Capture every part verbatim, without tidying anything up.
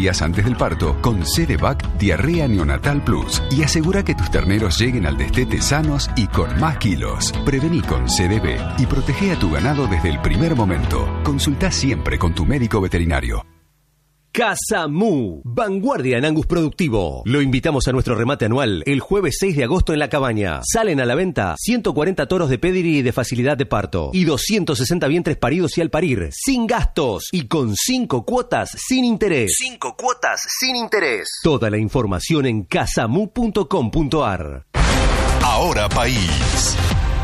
días antes del parto con Cedevac Diarrea Neonatal Plus y asegura que tus terneros lleguen al destete sanos y con más kilos. Prevení con C D B y protege a tu ganado desde el primer momento. Consulta siempre con tu médico veterinario. Casa Mu, vanguardia en Angus productivo. Lo invitamos a nuestro remate anual el jueves seis de agosto en La Cabaña. Salen a la venta ciento cuarenta toros de pedigree de facilidad de parto y doscientos sesenta vientres paridos y al parir, sin gastos y con cinco cuotas sin interés. cinco cuotas sin interés. Toda la información en casamu punto com punto ar. Ahora País.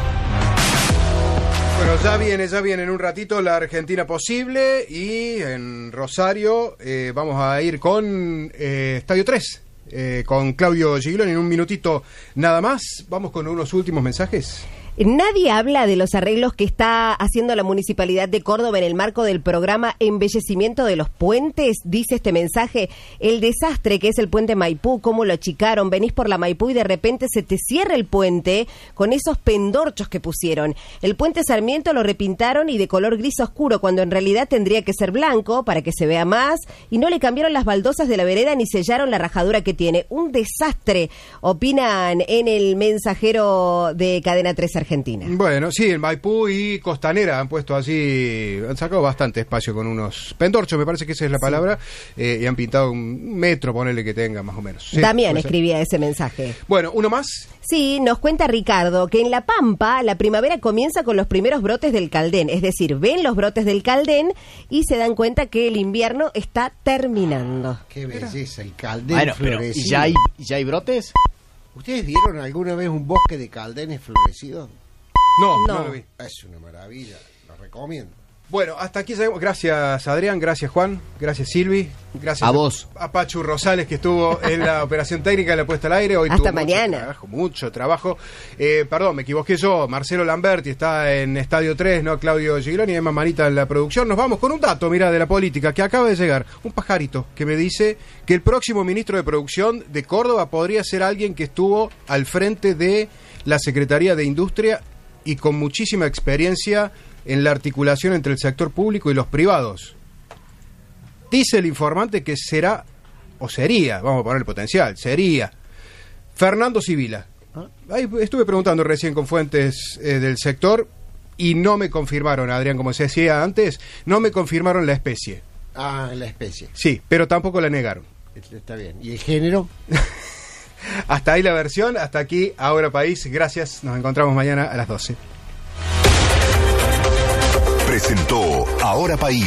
Bueno, ya viene, ya viene en un ratito la Argentina Posible y en Rosario eh, vamos a ir con eh, Estadio tres, eh, con Claudio Gigloni en un minutito nada más. Vamos con unos últimos mensajes. Nadie habla de los arreglos que está haciendo la Municipalidad de Córdoba en el marco del programa Embellecimiento de los Puentes, dice este mensaje. El desastre que es el puente Maipú, cómo lo achicaron, venís por la Maipú y de repente se te cierra el puente con esos pendorchos que pusieron. El puente Sarmiento lo repintaron y de color gris oscuro, cuando en realidad tendría que ser blanco para que se vea más, y no le cambiaron las baldosas de la vereda ni sellaron la rajadura que tiene. Un desastre, opinan en el mensajero de Cadena tres Argentina. Bueno, sí, el Maipú y Costanera han puesto así, han sacado bastante espacio con unos pendorchos, me parece que esa es la palabra, eh, y han pintado un metro, ponele que tenga más o menos. Sí, Damián escribía ese mensaje. Bueno, ¿uno más? Sí, nos cuenta Ricardo que en La Pampa la primavera comienza con los primeros brotes del Caldén, es decir, ven los brotes del Caldén y se dan cuenta que el invierno está terminando. Qué belleza, el Caldén bueno, florecido. Pero, ¿y ya hay, ya hay brotes? ¿Ustedes vieron alguna vez un bosque de caldenes florecidos? No, no, no lo vi. Es una maravilla, lo recomiendo. Bueno, hasta aquí llegamos. Gracias, Adrián, gracias, Juan, gracias, Silvi, gracias a vos, a Pachu Rosales, que estuvo en la operación técnica de la puesta al aire. Hoy hasta tuvo mañana. Mucho trabajo, mucho trabajo. Eh, perdón, me equivoqué yo. Marcelo Lamberti está en Estadio tres, ¿no? Claudio Gigloni y Emma Manita en la producción. Nos vamos con un dato, mira, de la política, que acaba de llegar. Un pajarito que me dice que el próximo ministro de Producción de Córdoba podría ser alguien que estuvo al frente de la Secretaría de Industria y con muchísima experiencia en la articulación entre el sector público y los privados. Dice el informante que será, o sería, vamos a poner el potencial, sería Fernando Sibila. Ahí estuve preguntando recién con fuentes eh, del sector y no me confirmaron, Adrián, como se decía antes, no me confirmaron la especie. Ah, la especie. Sí, pero tampoco la negaron. Está bien. ¿Y el género? Hasta ahí la versión, hasta aquí, Ahora País. Gracias, nos encontramos mañana a las doce. Presentó Ahora País.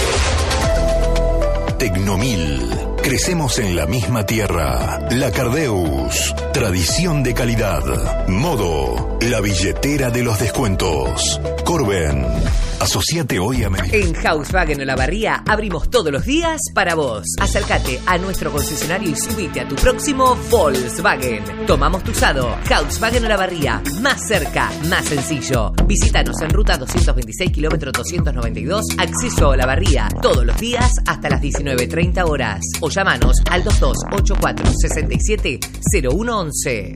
Tecnomil. Crecemos en la misma tierra. La Cardeus. Tradición de calidad. Modo. La billetera de los descuentos. Corben. Asociate hoy a Meli. En Volkswagen Olavarría abrimos todos los días para vos. Acércate a nuestro concesionario y subite a tu próximo Volkswagen. Tomamos tu usado. Volkswagen Olavarría. Más cerca, más sencillo. Visítanos en ruta doscientos veintiséis, kilómetro doscientos noventa y dos, acceso a Olavarría. Todos los días hasta las diecinueve treinta horas. O llamanos al dos dos ocho cuatro seis siete cero uno once.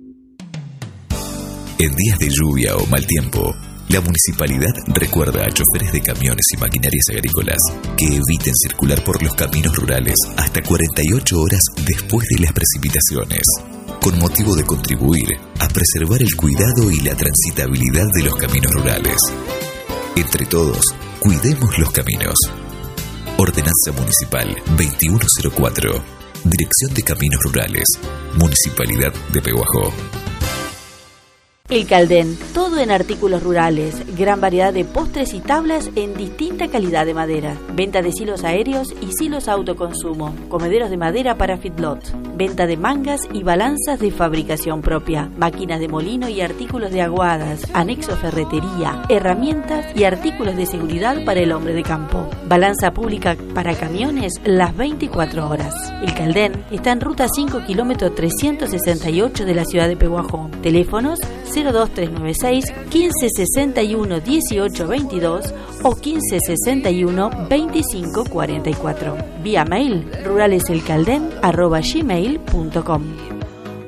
En días de lluvia o mal tiempo, la municipalidad recuerda a choferes de camiones y maquinarias agrícolas que eviten circular por los caminos rurales hasta cuarenta y ocho horas después de las precipitaciones, con motivo de contribuir a preservar el cuidado y la transitabilidad de los caminos rurales. Entre todos, cuidemos los caminos. Ordenanza Municipal veintiuno cero cuatro. Dirección de Caminos Rurales. Municipalidad de Pehuajó. El Caldén, todo en artículos rurales, gran variedad de postres y tablas en distinta calidad de madera, venta de silos aéreos y silos a autoconsumo, comederos de madera para feedlot, venta de mangas y balanzas de fabricación propia, máquinas de molino y artículos de aguadas, anexo ferretería, herramientas y artículos de seguridad para el hombre de campo, balanza pública para camiones las veinticuatro horas. El Caldén está en ruta cinco, kilómetro trescientos sesenta y ocho de la ciudad de Pehuajó. Teléfonos cero dos tres nueve seis, quince sesenta y uno, dieciocho veintidós o quince sesenta y uno, veinticinco cuarenta y cuatro. Vía mail ruraleselcalden arroba gmail punto com.